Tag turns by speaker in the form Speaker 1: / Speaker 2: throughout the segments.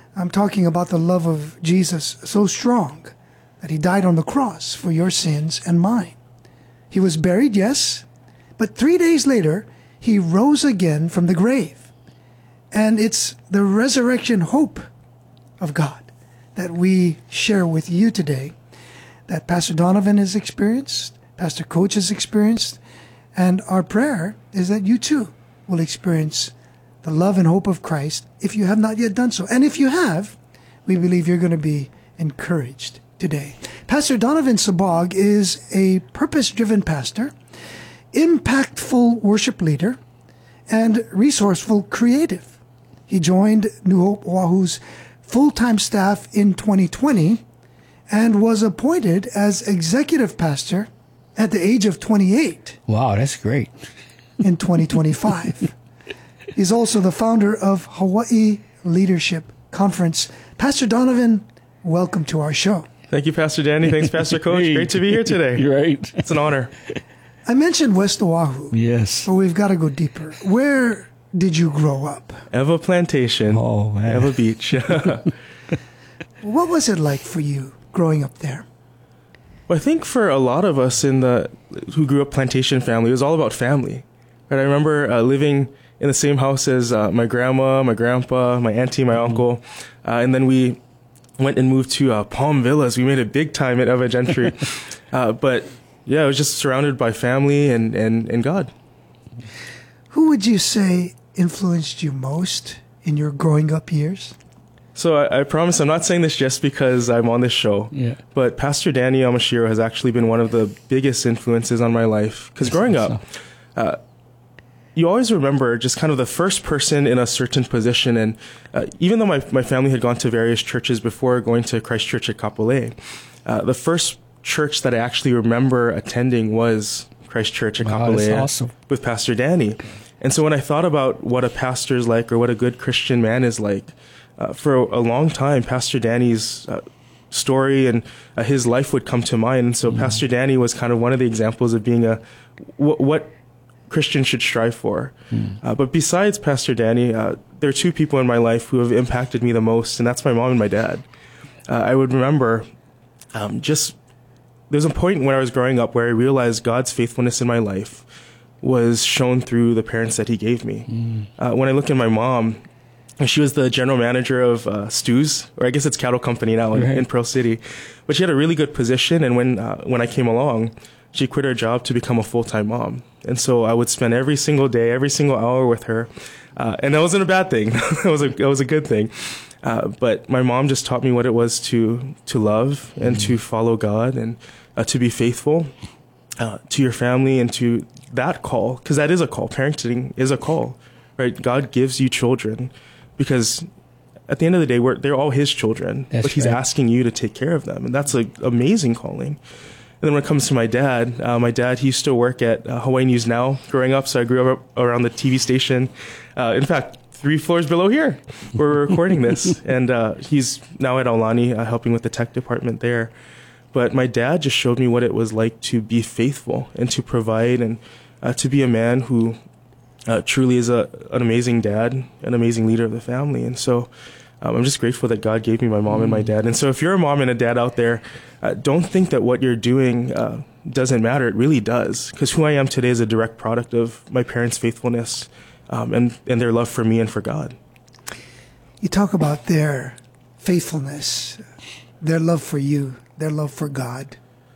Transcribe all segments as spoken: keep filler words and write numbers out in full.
Speaker 1: I'm talking about the love of Jesus so strong that he died on the cross for your sins and mine. He was buried, yes, but three days later, he rose again from the grave. And it's the resurrection hope of God that we share with you today, that Pastor Donovan has experienced, Pastor Coach has experienced, and our prayer is that you too will experience the love and hope of Christ if you have not yet done so. And if you have, we believe you're going to be encouraged today. Pastor Donovan Sabag is a purpose-driven pastor, impactful worship leader, and resourceful creative. He joined New Hope Oahu's full-time staff in twenty twenty and was appointed as executive pastor at the age of twenty-eight.
Speaker 2: Wow, that's great.
Speaker 1: In twenty twenty-five. He's also the founder of Hawaii Leadership Conference. Pastor Donovan, welcome to our show.
Speaker 3: Thank you, Pastor Danny. Thanks, Pastor Coach.
Speaker 2: Hey.
Speaker 3: Great to be here today.
Speaker 2: You're right.
Speaker 3: It's an honor.
Speaker 1: I mentioned West Oahu.
Speaker 2: Yes.
Speaker 1: But we've got to go deeper. Where did you grow up?
Speaker 3: Eva Plantation.
Speaker 2: Oh, man.
Speaker 3: Eva Beach.
Speaker 1: What was it like for you growing up there?
Speaker 3: Well, I think for a lot of us in the who grew up plantation family, it was all about family. Right? I remember uh, living in the same house as uh, my grandma, my grandpa, my auntie, my mm-hmm. uncle, uh, and then we went and moved to uh, Palm Villas. We made it big time at Eva Gentry. uh, but yeah, I was just surrounded by family and, and, and God.
Speaker 1: Who would you say influenced you most in your growing up years?
Speaker 3: So I, I promise I'm not saying this just because I'm on this show,
Speaker 2: yeah.
Speaker 3: but Pastor Danny Yamashiro has actually been one of the biggest influences on my life. Because growing up, uh, you always remember just kind of the first person in a certain position. And uh, even though my, my family had gone to various churches before going to Christ Church at Kapolei, uh, the first church that I actually remember attending was Christ Church at
Speaker 2: wow,
Speaker 3: Kapolei
Speaker 2: awesome.
Speaker 3: with Pastor Danny. And so when I thought about what a pastor is like or what a good Christian man is like, uh, for a, a long time, Pastor Danny's uh, story and uh, his life would come to mind. And so mm. Pastor Danny was kind of one of the examples of being a w- what Christians should strive for. Mm. Uh, but besides Pastor Danny, uh, there are two people in my life who have impacted me the most, and that's my mom and my dad. Uh, I would remember um, just there's a point when I was growing up where I realized God's faithfulness in my life was shown through the parents that he gave me. Mm. Uh, when I look at my mom, she was the general manager of uh, Stu's, or I guess it's cattle company now in,
Speaker 2: right.
Speaker 3: in Pearl City. But she had a really good position, and when uh, when I came along, she quit her job to become a full-time mom. And so I would spend every single day, every single hour with her. Uh, and that wasn't a bad thing. That was a, that was a good thing. Uh, but my mom just taught me what it was to, to love and mm. to follow God and uh, to be faithful uh, to your family and to that call. Because that is a call. Parenting is a call, right? God gives you children because at the end of the day, we're, they're all his children.
Speaker 2: That's
Speaker 3: but he's
Speaker 2: right.
Speaker 3: asking you to take care of them. And that's an amazing calling. And then when it comes to my dad, uh, my dad, he used to work at uh, Hawaii News Now growing up. So I grew up around the T V station. Uh, in fact, three floors below here where we're recording this. And uh, he's now at Aulani uh, helping with the tech department there. But my dad just showed me what it was like to be faithful and to provide and uh, to be a man who uh, truly is a, an amazing dad, an amazing leader of the family. And so Um, I'm just grateful that God gave me my mom mm. and my dad. And so if you're a mom and a dad out there, uh, don't think that what you're doing uh, doesn't matter. It really does. Because who I am today is a direct product of my parents' faithfulness um, and, and their love for me and for God.
Speaker 1: You talk about their faithfulness, their love for you, their love for God.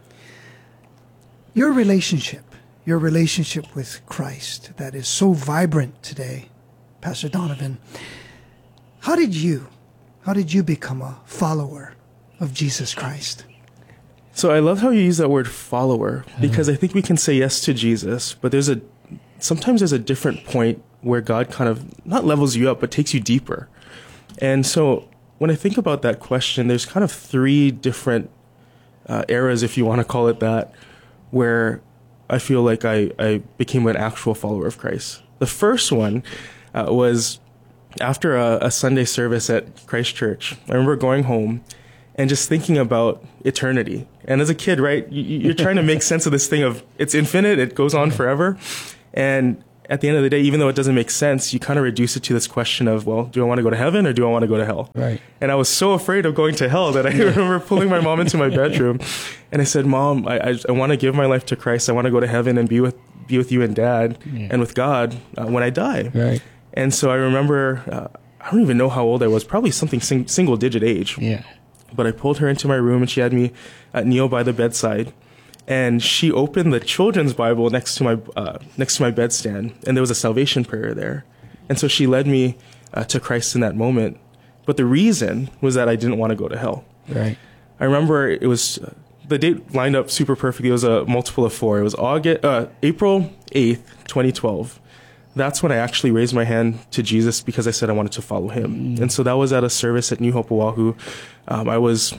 Speaker 1: Your relationship, your relationship with Christ that is so vibrant today, Pastor Donovan, how did you How did you become a follower of Jesus Christ?
Speaker 3: So I love how you use that word follower, because I think we can say yes to Jesus, but there's a sometimes there's a different point where God kind of not levels you up, but takes you deeper. And so when I think about that question, there's kind of three different uh, eras, if you want to call it that, where I feel like I, I became an actual follower of Christ. The first one uh, was after a, a Sunday service at Christ Church. I remember going home and just thinking about eternity. And as a kid, right, you, you're trying to make sense of this thing of it's infinite, it goes on forever. And at the end of the day, even though it doesn't make sense, you kind of reduce it to this question of, well, do I want to go to heaven or do I want to go to hell?
Speaker 2: Right.
Speaker 3: And I was so afraid of going to hell that I remember pulling my mom into my bedroom, and I said, Mom, I, I, I want to give my life to Christ. I want to go to heaven and be with be with you and Dad
Speaker 2: Yeah.
Speaker 3: and with God uh, when I die.
Speaker 2: Right.
Speaker 3: And so I remember, uh, I don't even know how old I was, probably something sing- single digit age.
Speaker 2: Yeah.
Speaker 3: But I pulled her into my room and she had me uh, kneel by the bedside. And she opened the children's Bible next to my uh, next to my bedstand, and there was a salvation prayer there. And so she led me uh, to Christ in that moment. But the reason was that I didn't want to go to hell.
Speaker 2: Right.
Speaker 3: I remember it was uh, the date lined up super perfectly. It was a multiple of four. It was August, uh, April eighth, twenty twelve. That's when I actually raised my hand to Jesus because I said I wanted to follow him. Mm. And so that was at a service at New Hope Oahu. Um, I was,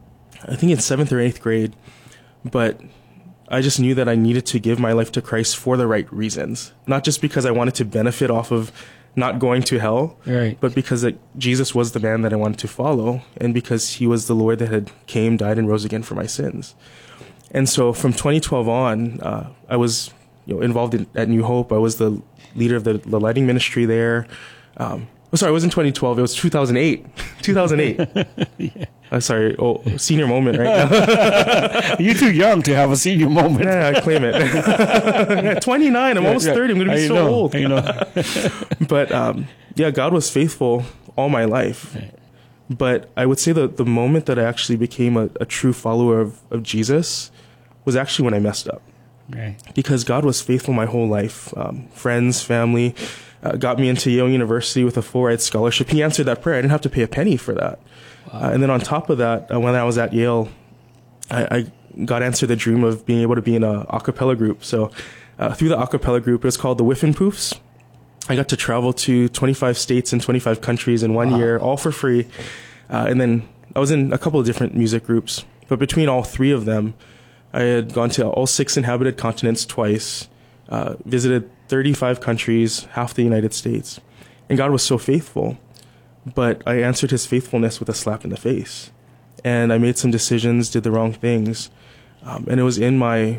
Speaker 3: I think, in seventh or eighth grade. But I just knew that I needed to give my life to Christ for the right reasons. Not just because I wanted to benefit off of not going to hell,
Speaker 2: Right.
Speaker 3: but because it, Jesus was the man that I wanted to follow, and because he was the Lord that had came, died, and rose again for my sins. And so from twenty twelve on, uh, I was you know, involved in, at New Hope. I was the leader of the, the lighting ministry there. Um, oh, sorry, it wasn't twenty twelve. It was two thousand eight. two thousand eight. Yeah. Uh, sorry, oh, senior moment right now.
Speaker 2: You're too young to have a senior moment.
Speaker 3: Yeah, I claim it. Yeah, twenty-nine. I'm
Speaker 2: Yeah,
Speaker 3: almost
Speaker 2: yeah.
Speaker 3: thirty. I'm going to be
Speaker 2: I
Speaker 3: so
Speaker 2: know,
Speaker 3: old.
Speaker 2: I know.
Speaker 3: But um, yeah, God was faithful all my life.
Speaker 2: Right.
Speaker 3: But I would say that the moment that I actually became a, a true follower of, of Jesus was actually when I messed up.
Speaker 2: Right.
Speaker 3: Because God was faithful my whole life. Um, friends, family, uh, got me into Yale University with a full ride scholarship. He answered that prayer. I didn't have to pay a penny for that. Wow. Uh, and then on top of that, uh, when I was at Yale, I, I God answered the dream of being able to be in a a cappella group. So uh, through the a cappella group, it was called the Whiffin' Poofs. I got to travel to twenty-five states and twenty-five countries in one wow. year, all for free. Uh, and then I was in a couple of different music groups. But between all three of them, I had gone to all six inhabited continents twice, uh, visited thirty-five countries, half the United States. And God was so faithful. But I answered his faithfulness with a slap in the face. And I made some decisions, did the wrong things. Um, and it was in my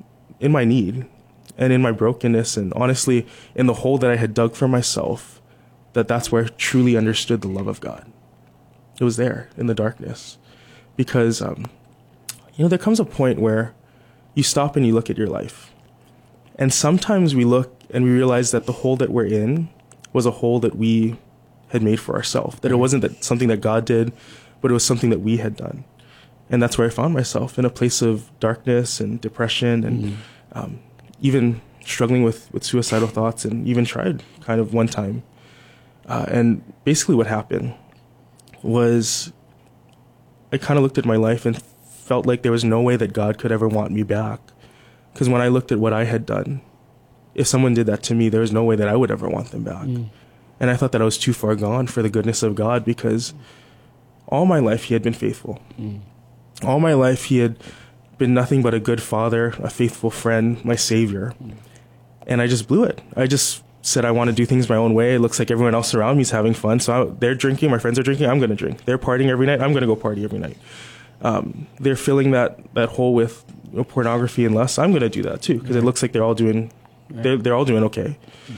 Speaker 3: in my need and in my brokenness and honestly in the hole that I had dug for myself, that that's where I truly understood the love of God. It was there in the darkness. Because, um, you know, there comes a point where you stop and you look at your life. And sometimes we look and we realize that the hole that we're in was a hole that we had made for ourselves. That it wasn't that something that God did, but it was something that we had done. And that's where I found myself, in a place of darkness and depression and mm. um, even struggling with, with suicidal thoughts, and even tried kind of one time. Uh, and basically what happened was I kind of looked at my life and felt like there was no way that God could ever want me back. Because when I looked at what I had done, if someone did that to me, there was no way that I would ever want them back. Mm. And I thought that I was too far gone for the goodness of God, because all my life he had been faithful. Mm. All my life he had been nothing but a good father, a faithful friend, my savior. Mm. And I just blew it. I just said I want to do things my own way. It looks like everyone else around me is having fun. So I, they're drinking, my friends are drinking, I'm going to drink. They're partying every night, I'm going to go party every night. Um, they're filling that, that hole with you know, pornography and lust. I'm going to do that too, because right. it looks like they're all doing, right. they're, they're all doing okay. Mm-hmm.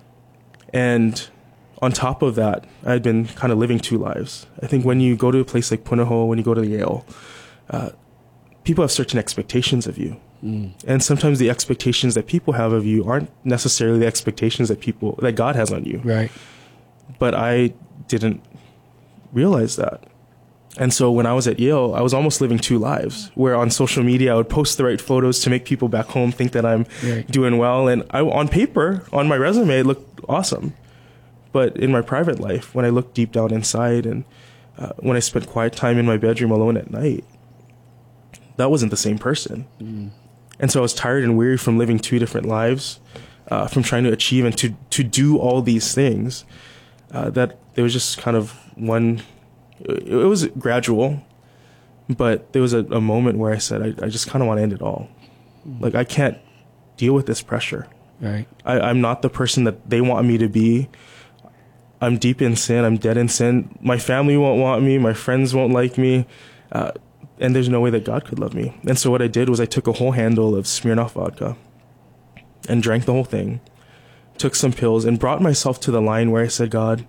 Speaker 3: And on top of that, I had been kind of living two lives. I think when you go to a place like Punahou, when you go to Yale, uh, people have certain expectations of you. Mm. And sometimes the expectations that people have of you aren't necessarily the expectations that people, that God has on you.
Speaker 2: Right.
Speaker 3: But I didn't realize that. And so when I was at Yale, I was almost living two lives, where on social media I would post the right photos to make people back home think that I'm right. doing well. And I, on paper, on my resume, it looked awesome. But in my private life, when I looked deep down inside, and uh, when I spent quiet time in my bedroom alone at night, that wasn't the same person. Mm. And so I was tired and weary from living two different lives, uh, from trying to achieve and to, to do all these things, uh, that there was just kind of one... It was gradual, but there was a, a moment where I said, I, I just kind of want to end it all. Mm. Like, I can't deal with this pressure.
Speaker 2: Right.
Speaker 3: I, I'm not the person that they want me to be. I'm deep in sin. I'm dead in sin. My family won't want me. My friends won't like me. Uh, and there's no way that God could love me. And so what I did was I took a whole handle of Smirnoff vodka and drank the whole thing. took some pills, and brought myself to the line where I said, God,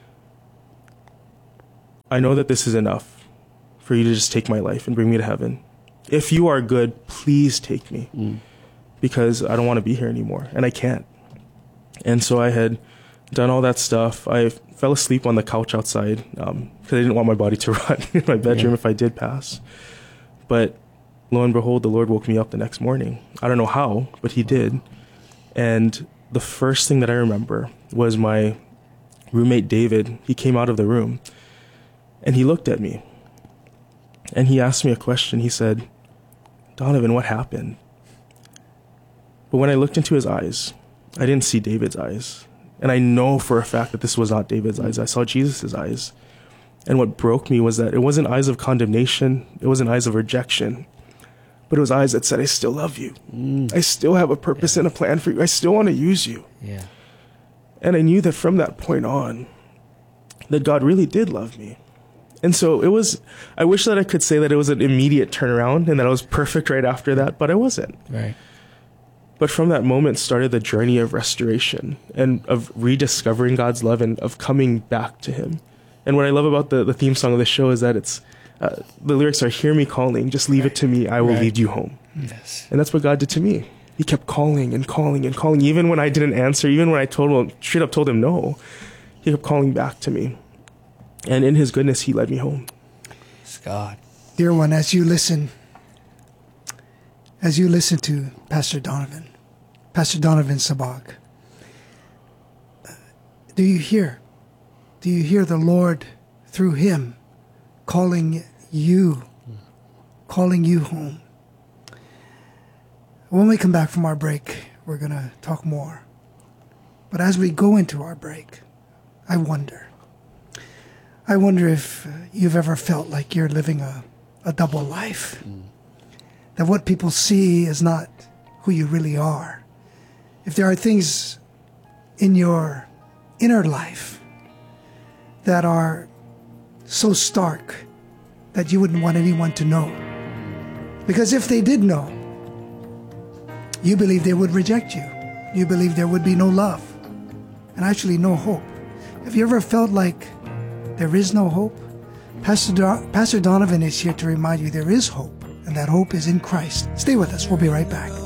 Speaker 3: I know that this is enough for you to just take my life and bring me to heaven. If you are good, please take me, mm. because I don't want to be here anymore, and I can't. And so I had done all that stuff. I fell asleep on the couch outside um, because I didn't want my body to rot in my bedroom yeah. if I did pass. But lo and behold, the Lord woke me up the next morning. I don't know how, but he did. And the first thing that I remember was my roommate, David. He came out of the room, and he looked at me, and he asked me a question. He said, Donovan, what happened? But when I looked into his eyes, I didn't see David's eyes. And I know for a fact that this was not David's eyes. I saw Jesus' eyes. And what broke me was that it wasn't eyes of condemnation. It wasn't eyes of rejection. But it was eyes that said, I still love you. Mm. I still have a purpose yeah. and a plan for you. I still want to use you.
Speaker 2: Yeah.
Speaker 3: And I knew that from that point on, that God really did love me. And so it was, I wish that I could say that it was an immediate turnaround and that I was perfect right after that, but I wasn't.
Speaker 2: Right.
Speaker 3: But from that moment started the journey of restoration and of rediscovering God's love and of coming back to him. And what I love about the, the theme song of the show is that it's, uh, the lyrics are, hear me calling, just leave right. it to me, I will right. lead you home.
Speaker 2: Yes.
Speaker 3: And that's what God did to me. He kept calling and calling and calling, even when I didn't answer, even when I told him, straight up told him no, he kept calling back to me. And in his goodness, he led me home.
Speaker 2: It's God.
Speaker 1: Dear one, as you listen, as you listen to Pastor Donovan, Pastor Donovan Sabag, do you hear? Do you hear the Lord through him calling you, calling you home? When we come back from our break, we're going to talk more. But as we go into our break, I wonder, I wonder if you've ever felt like you're living a, a double life, mm. that what people see is not who you really are. If there are things in your inner life that are so stark that you wouldn't want anyone to know. Because if they did know, you believe they would reject you. You believe there would be no love and actually no hope. Have you ever felt like there is no hope? Pastor, Do- Pastor Donovan is here to remind you there is hope, and that hope is in Christ. Stay with us. We'll be right back.